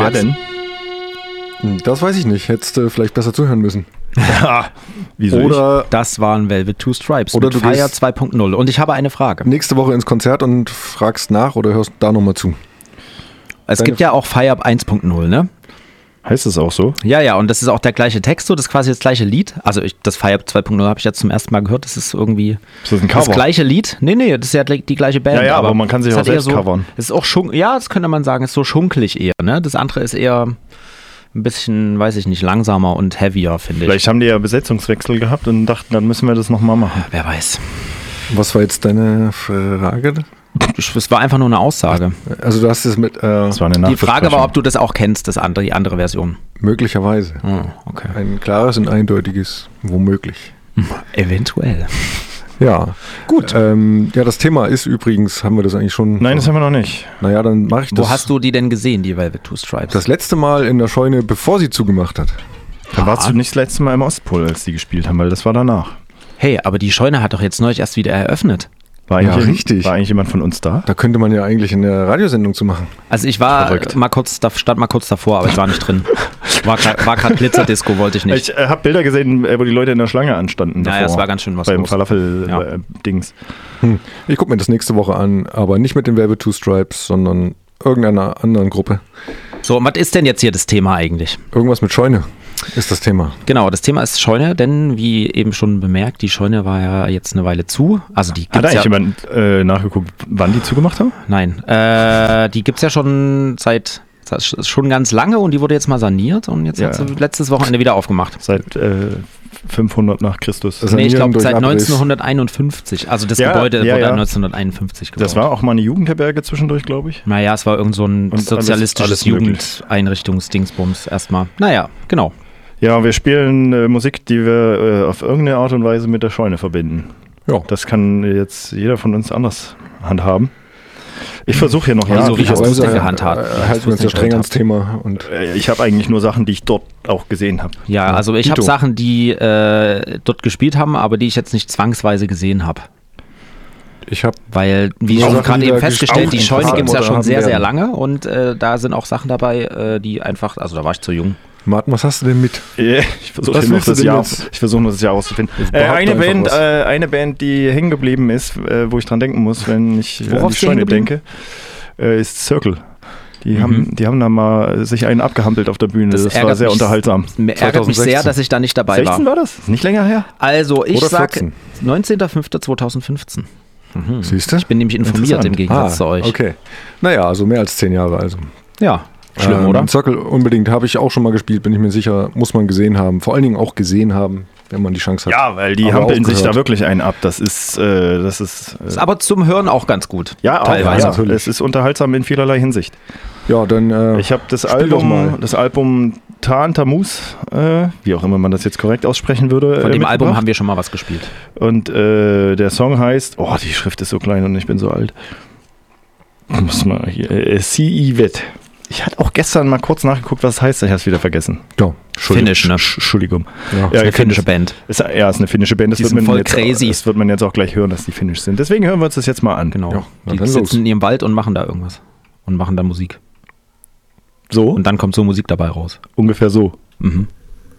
Wer denn? Das weiß ich nicht. Hättest du vielleicht besser zuhören müssen. Ja, wieso Oder Das waren Velvet Two Stripes Oder mit du Fire gehst 2.0. Und ich habe eine Frage. nächste Woche ins Konzert und fragst nach oder hörst da nochmal zu. Es gibt ja auch Fire 1.0, ne? Heißt es auch so? Ja, und das ist auch der gleiche Text, so das ist quasi das gleiche Lied. Also das Fire 2.0 habe ich jetzt zum ersten Mal gehört, das ist irgendwie Ist das ein das Cover? gleiche Lied. Nee, das ist ja die gleiche Band. Ja, aber man kann sich es auch hat eher selbst covern. Es ist auch das könnte man sagen, ist so schunkelig eher, ne? Das andere ist eher ein bisschen, weiß ich nicht, langsamer und heavier, finde ich. Vielleicht haben die ja Besetzungswechsel gehabt und dachten, dann müssen wir das nochmal machen. Wer weiß. Was war jetzt deine Frage? Es war einfach nur eine Aussage. Also du hast es mit Das war eine Die Frage war, Nachbesprechung. ob du das auch kennst, die andere Version. möglicherweise. Okay. Ein klares und eindeutiges womöglich. Eventuell. Ja. Gut. Ja, das Thema ist übrigens, haben wir das eigentlich schon? Nein, das haben wir noch nicht. Naja, dann mache ich das. Wo hast du die denn gesehen, die Velvet Two Stripes? Das letzte Mal in der Scheune, bevor sie zugemacht hat. Da warst du nicht das letzte Mal im Ostpol, als die gespielt haben, weil das war danach. Hey, aber die Scheune hat doch jetzt neulich erst wieder eröffnet. War Ja, eigentlich, richtig. War eigentlich jemand von uns da? Da könnte man ja eigentlich eine Radiosendung zu machen. Also ich war Verrückt. stand mal kurz davor, aber ich war nicht drin. War gerade Glitzerdisco, wollte ich nicht. Ich habe Bilder gesehen, wo die Leute in der Schlange anstanden. Naja, davor. es war ganz schön was Beim los. Falafel-Dings. Ich gucke mir das nächste Woche an, aber nicht mit den Velvet Two Stripes, sondern irgendeiner anderen Gruppe. So, und was ist denn jetzt hier das Thema eigentlich? Irgendwas mit Scheune ist das Thema. Genau, das Thema ist Scheune, denn wie eben schon bemerkt, die Scheune war ja jetzt eine Weile zu. Also die Hat gibt's eigentlich ja, jemand nachgeguckt, wann die zugemacht haben? nein, die gibt's ja schon schon ganz lange und die wurde jetzt mal saniert und jetzt Ja. hat sie letztes Wochenende wieder aufgemacht. Seit 500 nach Christus. Das- Nee, ich Sanieren glaube durch seit Abriss. 1951. Also das Ja, Gebäude ja, wurde ja. 1951 gebaut. Das war auch mal eine Jugendherberge zwischendurch, glaube ich. Naja, es war irgend so ein Und sozialistisches alles möglich. Jugendeinrichtungsdingsbums erstmal. Naja, genau. Ja, wir spielen Musik, die wir auf irgendeine Art und Weise mit der Scheune verbinden. Ja. Das kann jetzt jeder von uns anders handhaben. Ich versuche hier noch Ja, so wie hast du es denn möglicherweise gehandhabt? halten wir uns ja streng ans Thema. Und Ich habe eigentlich nur Sachen, die ich dort auch gesehen habe. Ja, also ich habe Dito. Sachen, die dort gespielt haben, aber die ich jetzt nicht zwangsweise gesehen habe. ich habe Weil, wie Sachen, schon gerade die eben da festgestellt, die gespielt Scheune haben gibt es ja oder schon haben sehr, sehr werden. lange und da sind auch Sachen dabei, die einfach, also da war ich zu jung. Martin, was hast du denn mit? Ich versuche Was noch willst du das denn Jahr, jetzt? ich versuche noch das Jahr auszufinden. behaupte einfach was. Eine Band, die hängen geblieben ist, wo ich dran denken muss, wenn ich Worauf an die ist die hängen Scheune geblieben? denke, ist Circle. Die haben da mal sich einen abgehampelt auf der Bühne. Das war ärgert sehr mich- unterhaltsam. Mir ärgert mich 2016. sehr, dass ich da nicht dabei 16 war. war das? Ist nicht länger her? Also ich Oder sag 14. 19.05.2015. Siehst du? Ich bin nämlich informiert Interessant. im Gegensatz zu euch. Okay. Naja, also mehr als 10 Jahre also. Ja, schlimm, oder? Circle unbedingt habe ich auch schon mal gespielt, bin ich mir sicher, muss man gesehen haben. Vor allen Dingen auch gesehen haben, wenn man die Chance hat. Ja, weil die Aber hampeln sich aufgehört. da wirklich einen ab. Das ist Ist aber zum Hören auch ganz gut. ja, auch, teilweise. ja, natürlich. es ist unterhaltsam in vielerlei Hinsicht. Ja, dann Ich habe das spiel doch mal. Album Tan Tamus, wie auch immer man das jetzt korrekt aussprechen würde. Von dem Album mitgebracht. haben wir schon mal was gespielt. Und der Song heißt, oh, die Schrift ist so klein und ich bin so alt. Muss mal hier, C.E. Wett. Ich hatte auch gestern mal kurz nachgeguckt, was das heißt, ich habe es wieder vergessen. ja, Finnisch, ne? Entschuldigung. Ja. Eine finnische Band. Ist eine finnische Band. Das Die wird, sind man voll jetzt, crazy. das wird man jetzt auch gleich hören, dass die finnisch sind. Deswegen hören wir uns das jetzt mal an. Genau. Ja, na Die dann sitzen los. in ihrem Wald und machen da irgendwas. Und machen da Musik. So, Und dann kommt so Musik dabei raus. ungefähr so. Mhm.